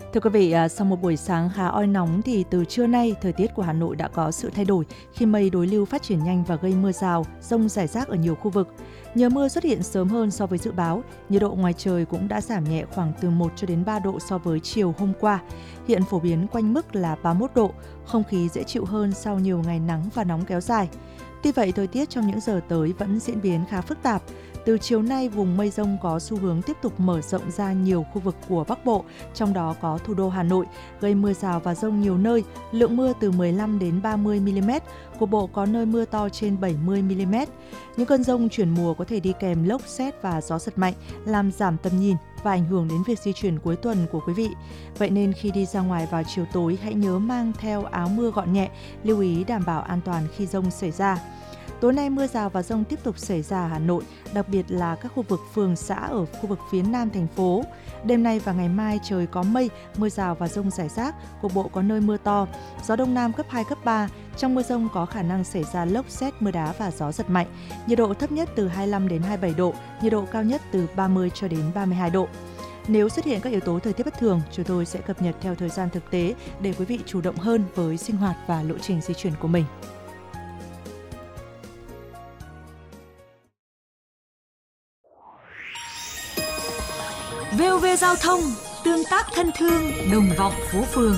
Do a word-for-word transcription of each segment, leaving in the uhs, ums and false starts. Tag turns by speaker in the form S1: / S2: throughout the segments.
S1: Thưa quý vị, à, sau một buổi sáng khá oi nóng thì từ trưa nay, thời tiết của Hà Nội đã có sự thay đổi khi mây đối lưu phát triển nhanh và gây mưa rào, dông rải rác ở nhiều khu vực. Nhờ mưa xuất hiện sớm hơn so với dự báo, nhiệt độ ngoài trời cũng đã giảm nhẹ khoảng từ một cho đến ba độ so với chiều hôm qua. Hiện phổ biến quanh mức là ba mươi mốt độ, không khí dễ chịu hơn sau nhiều ngày nắng và nóng kéo dài. Tuy vậy, thời tiết trong những giờ tới vẫn diễn biến khá phức tạp. Từ chiều nay, vùng mây rông có xu hướng tiếp tục mở rộng ra nhiều khu vực của Bắc Bộ, trong đó có thủ đô Hà Nội, gây mưa rào và dông nhiều nơi, lượng mưa từ mười lăm đến ba mươi mi-li-mét, cục bộ có nơi mưa to trên bảy mươi mi-li-mét. Những cơn dông chuyển mùa có thể đi kèm lốc, sét và gió giật mạnh, làm giảm tầm nhìn và ảnh hưởng đến việc di chuyển cuối tuần của quý vị. Vậy nên khi đi ra ngoài vào chiều tối, hãy nhớ mang theo áo mưa gọn nhẹ, lưu ý đảm bảo an toàn khi dông xảy ra. Tối nay mưa rào và dông tiếp tục xảy ra ở Hà Nội, đặc biệt là các khu vực phường xã ở khu vực phía nam thành phố. Đêm nay và ngày mai trời có mây, mưa rào và dông rải rác, cục bộ có nơi mưa to. Gió đông nam cấp hai, cấp ba. Trong mưa dông có khả năng xảy ra lốc, sét, mưa đá và gió giật mạnh. Nhiệt độ thấp nhất từ hai mươi lăm đến hai mươi bảy độ, nhiệt độ cao nhất từ ba mươi cho đến ba mươi hai độ. Nếu xuất hiện các yếu tố thời tiết bất thường, chúng tôi sẽ cập nhật theo thời gian thực tế để quý vị chủ động hơn với sinh hoạt và lộ trình di chuyển của mình.
S2: vê o vê Giao thông, tương tác thân thương, đồng vọng phố phường.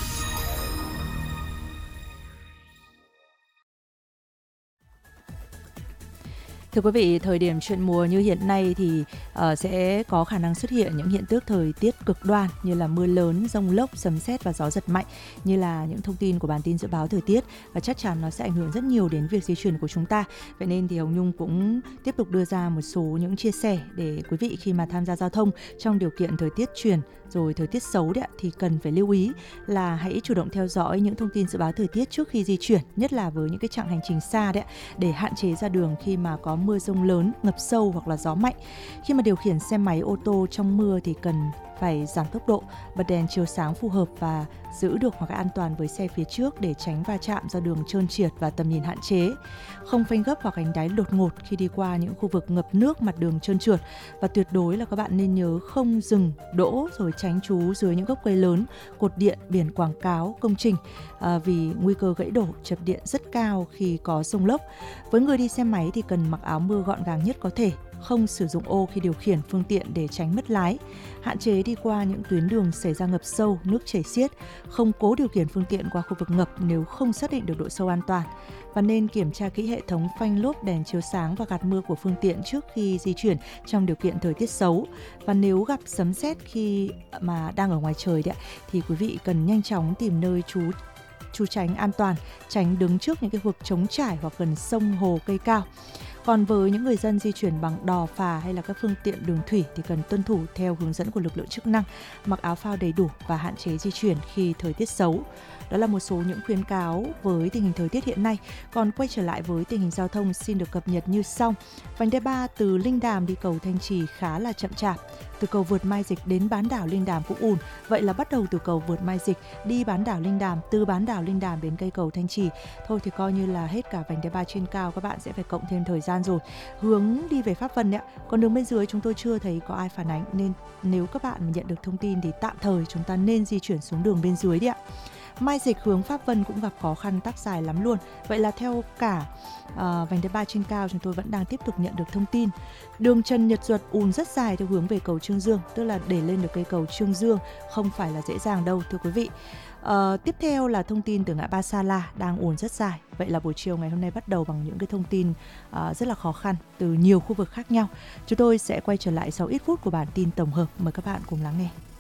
S1: Thưa quý vị, thời điểm chuyển mùa như hiện nay thì uh, sẽ có khả năng xuất hiện những hiện tượng thời tiết cực đoan như là mưa lớn, dông lốc, sấm sét và gió giật mạnh, như là những thông tin của bản tin dự báo thời tiết, và chắc chắn nó sẽ ảnh hưởng rất nhiều đến việc di chuyển của chúng ta. Vậy nên thì Hồng Nhung cũng tiếp tục đưa ra một số những chia sẻ để quý vị khi mà tham gia giao thông trong điều kiện thời tiết chuyển rồi thời tiết xấu đấy, thì cần phải lưu ý là hãy chủ động theo dõi những thông tin dự báo thời tiết trước khi di chuyển, nhất là với những cái chặng hành trình xa đấy, để hạn chế ra đường khi mà có mưa dông lớn, ngập sâu hoặc là gió mạnh. Khi mà điều khiển xe máy, ô tô trong mưa thì cần phải giảm tốc độ, bật đèn chiếu sáng phù hợp và giữ được khoảng cách an toàn với xe phía trước để tránh va chạm do đường trơn trượt và tầm nhìn hạn chế. Không phanh gấp hoặc đánh đáy đột ngột khi đi qua những khu vực ngập nước, mặt đường trơn trượt, và tuyệt đối là các bạn nên nhớ không dừng đỗ rồi tránh trú dưới những gốc cây lớn, cột điện, biển quảng cáo, công trình, à, vì nguy cơ gãy đổ, chập điện rất cao khi có dông lốc. Với người đi xe máy thì cần mặc áo mưa gọn gàng nhất có thể, không sử dụng ô khi điều khiển phương tiện để tránh mất lái, hạn chế đi qua những tuyến đường xảy ra ngập sâu, nước chảy xiết, không cố điều khiển phương tiện qua khu vực ngập nếu không xác định được độ sâu an toàn, và nên kiểm tra kỹ hệ thống phanh lốp, đèn chiếu sáng và gạt mưa của phương tiện trước khi di chuyển trong điều kiện thời tiết xấu. Và nếu gặp sấm sét khi mà đang ở ngoài trời đấy, thì quý vị cần nhanh chóng tìm nơi trú trú tránh an toàn, tránh đứng trước những cái vực trống trải hoặc gần sông, hồ, cây cao. Còn với những người dân di chuyển bằng đò, phà hay là các phương tiện đường thủy thì cần tuân thủ theo hướng dẫn của lực lượng chức năng, mặc áo phao đầy đủ và hạn chế di chuyển khi thời tiết xấu. Đó là một số những khuyến cáo với tình hình thời tiết hiện nay. Còn quay trở lại với tình hình giao thông xin được cập nhật như sau. Vành đai ba từ Linh Đàm đi cầu Thanh Trì khá là chậm chạp. Từ cầu vượt Mai Dịch đến bán đảo Linh Đàm cũng ùn. Vậy là bắt đầu từ cầu vượt Mai Dịch đi bán đảo Linh Đàm, từ bán đảo Linh Đàm đến cây cầu Thanh Trì, thôi thì coi như là hết cả vành đai ba trên cao, các bạn sẽ phải cộng thêm thời gian rồi. Hướng đi về Pháp Vân đấy, còn đường bên dưới chúng tôi chưa thấy có ai phản ánh, nên nếu các bạn nhận được thông tin thì tạm thời chúng ta nên di chuyển xuống đường bên dưới đi ạ. Mai Dịch hướng Pháp Vân cũng gặp khó khăn, tắc dài lắm luôn. Vậy là theo cả uh, vành đai ba trên cao chúng tôi vẫn đang tiếp tục nhận được thông tin. Đường Trần Nhật Duật ùn rất dài theo hướng về cầu Trương Dương, tức là để lên được cây cầu Trương Dương không phải là dễ dàng đâu thưa quý vị. Uh, tiếp theo là thông tin từ ngã ba Sa La đang ùn rất dài. Vậy là buổi chiều ngày hôm nay bắt đầu bằng những cái thông tin uh, rất là khó khăn từ nhiều khu vực khác nhau. Chúng tôi sẽ quay trở lại sau ít phút của bản tin tổng hợp. Mời các bạn cùng lắng nghe.